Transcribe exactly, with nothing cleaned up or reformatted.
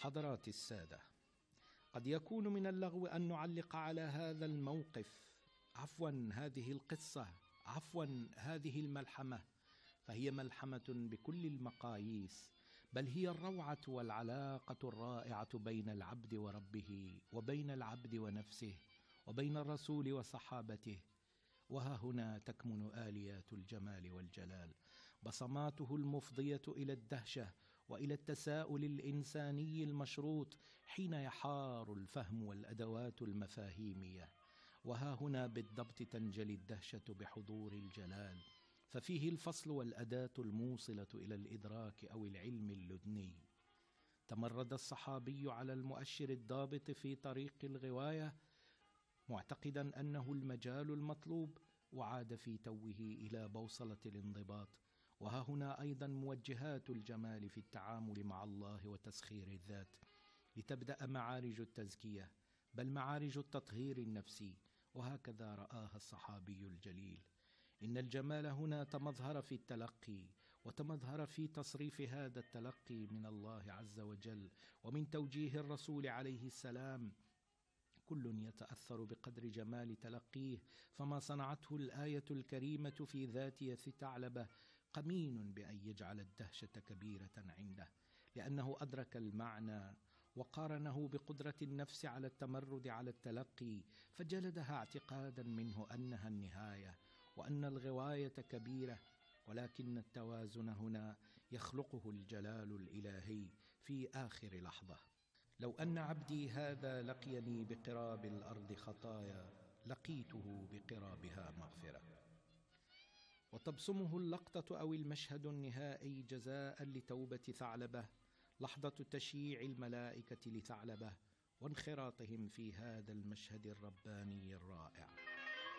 حضرات السادة، قد يكون من اللغو أن نعلق على هذا الموقف، عفوا هذه القصة، عفوا هذه الملحمة، فهي ملحمة بكل المقاييس، بل هي الروعة والعلاقة الرائعة بين العبد وربه، وبين العبد ونفسه، وبين الرسول وصحابته. وها هنا تكمن آليات الجمال والجلال، بصماته المفضية إلى الدهشة وإلى التساؤل الإنساني المشروط حين يحار الفهم والأدوات المفاهيمية. وها هنا بالضبط تنجلي الدهشة بحضور الجلال، ففيه الفصل والأداة الموصلة إلى الإدراك أو العلم اللدني. تمرد الصحابي على المؤشر الضابط في طريق الغواية معتقدا أنه المجال المطلوب، وعاد في توه إلى بوصلة الانضباط. وها هنا أيضا موجهات الجمال في التعامل مع الله وتسخير الذات، لتبدأ معارج التزكية، بل معارج التطهير النفسي. وهكذا رآها الصحابي الجليل. إن الجمال هنا تمظهر في التلقي، وتمظهر في تصريف هذا التلقي من الله عز وجل ومن توجيه الرسول عليه السلام. كل يتأثر بقدر جمال تلقيه، فما صنعته الآية الكريمة في ذاتية ثعلبة قمين بأن يجعل الدهشة كبيرة عنده، لأنه أدرك المعنى وقارنه بقدرة النفس على التمرد على التلقي، فجلدها اعتقادا منه أنها النهاية وأن الغواية كبيرة. ولكن التوازن هنا يخلقه الجلال الإلهي في آخر لحظة. لو أن عبدي هذا لقيني بقراب الأرض خطايا، لقيته بقرابها مغفرة. وتبصمه اللقطة أو المشهد النهائي جزاء لتوبة ثعلبة، لحظة تشييع الملائكة لثعلبة وانخراطهم في هذا المشهد الرباني الرائع.